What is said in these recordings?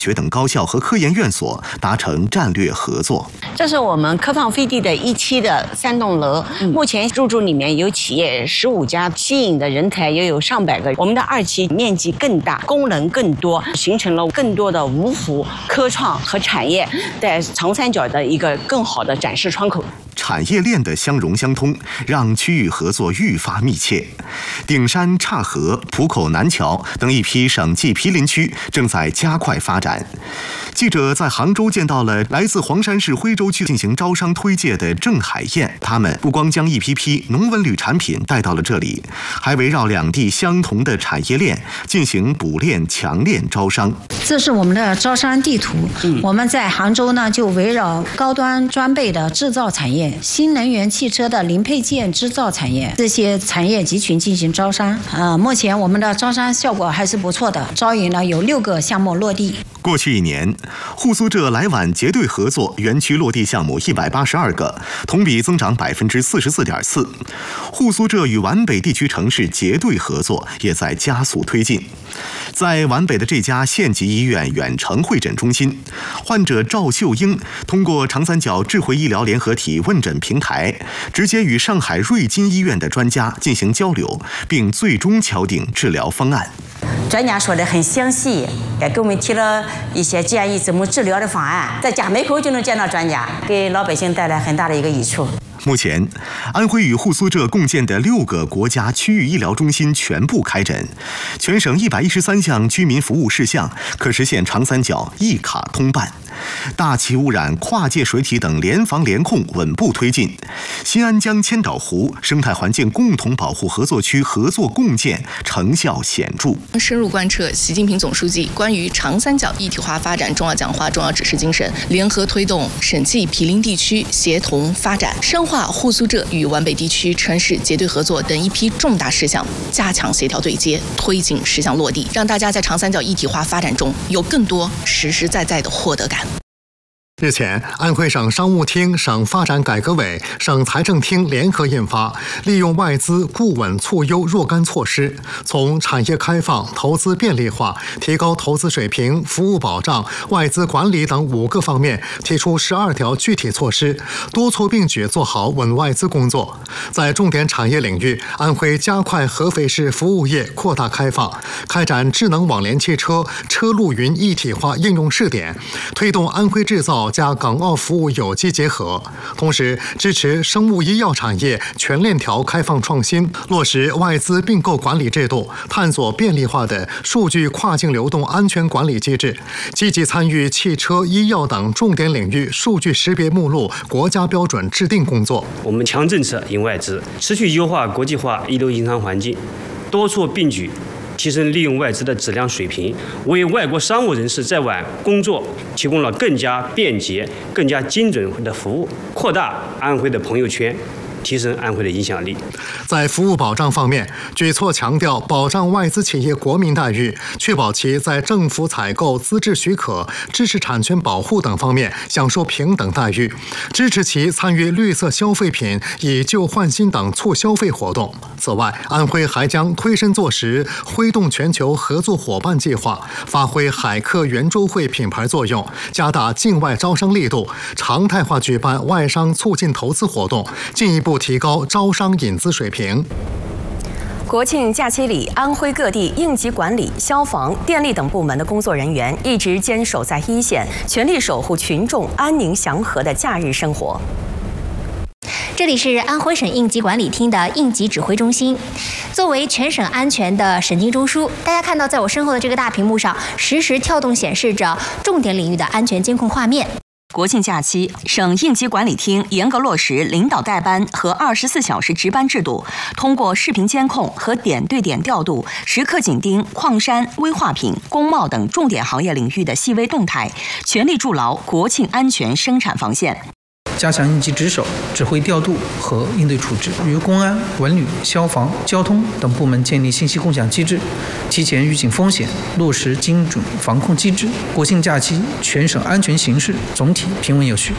学等高校和科研院所达成战略合作。 这是我们科放飞地的1期的3栋楼，目前入驻里面有企业15家，吸引的人才也有上百个。我们的2期面积更大，功能更多，形成了更多的五湖科创和产业在长三角的一个更好的展示窗口。 产业链的相融相通，让区域合作愈发密切。顶山、岔河、浦口南桥等一批省际毗邻区正在加快发展。记者在杭州见到了来自黄山市徽州区进行招商推介的郑海燕，他们不光将一批批农文旅产品带到了这里，还围绕两地相同的产业链进行补链、强链招商。 这是我们的招商地图。我们在杭州呢，就围绕高端装备的制造产业、新能源汽车的零配件制造产业这些产业集群进行招商。目前我们的招商效果还是不错的，招引了有6个项目落地。 过去1年，沪苏浙来皖结对合作园区落地项目182个，同比增长44.4%。沪苏浙与皖北地区城市结对合作也在加速推进。在皖北的这家县级医院远程会诊中心，患者赵秀英通过长三角智慧医疗联合体问诊平台，直接与上海瑞金医院的专家进行交流，并最终敲定治疗方案。 专家说的很详细，也给我们提了一些建议怎么治疗的方案，在家门口就能见到专家，给老百姓带来很大的一个益处。 目前，安徽与沪苏浙共建的6个国家区域医疗中心全部开诊，全省113项居民服务事项可实现长三角一卡通办。大气污染、跨界水体等联防联控稳步推进。新安江千岛湖生态环境共同保护合作区合作共建成效显著。 深入贯彻习近平总书记关于长三角一体化发展重要讲话、重要指示精神，联合推动省际毗邻地区协同发展，深化沪苏浙与皖北地区城市结对合作等一批重大事项，加强协调对接，推进实项落地，让大家在长三角一体化发展中有更多实实在在的获得感。 日前，安徽省商务厅、省发展改革委、省财政厅联合印发利用外资固稳促优若干措施，从产业开放、投资便利化、提高投资水平、服务保障、外资管理等5个方面提出12条具体措施，多措并举做好稳外资工作。在重点产业领域，安徽加快合肥市服务业扩大开放，开展智能网联汽车、车路云一体化应用试点，推动安徽制造加港澳服务有机结合，同时支持生物医药产业全链条开放创新，落实外资并购管理制度，探索便利化的数据跨境流动安全管理机制，积极参与汽车、医药等重点领域数据识别目录国家标准制定工作。 我们强政策引外资，持续优化国际化一流营商环境，多措并举提升利用外资的质量水平，为外国商务人士在皖工作提供了更加便捷、更加精准的服务，扩大安徽的朋友圈，提升安徽的影响力。 在服务保障方面，举措强调保障外资企业国民待遇，确保其在政府采购、资质许可、知识产权保护等方面享受平等待遇，支持其参与绿色消费品以旧换新等促消费活动。此外，安徽还将推身作实，挥动全球合作伙伴计划，发挥海客圆桌会品牌作用，加大境外招商力度，常态化举办外商促进投资活动，进一步提高招商引资水平。 国庆假期里，安徽各地应急管理、消防、电力等部门的工作人员一直坚守在一线，全力守护群众安宁祥和的假日生活。 这里是安徽省应急管理厅的应急指挥中心，作为全省安全的审计中枢，大家看到在我身后的这个大屏幕上，实时跳动显示着重点领域的安全监控画面。 国庆假期，省应急管理厅严格落实领导带班和24小时值班制度，通过视频监控和点对点调度，时刻紧盯矿山、危化品、工贸等重点行业领域的细微动态，全力筑牢国庆安全生产防线。 加强应急值守、指挥调度和应对处置，与公安、文旅、消防、交通等部门建立信息共享机制，提前预警风险，落实精准防控机制。国庆假期，全省安全形势总体平稳有序。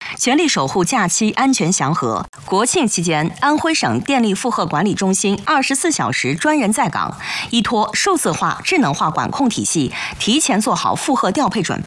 全力守护假期安全祥和。国庆期间，安徽省电力负荷管理中心24小时专人在岗，依托数字化、智能化管控体系，提前做好负荷调配准备。